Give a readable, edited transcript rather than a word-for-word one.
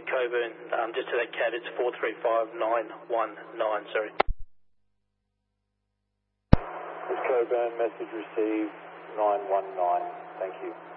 Coburn, just to that cat, it's 435919, sorry. Coburn, message received 919, thank you.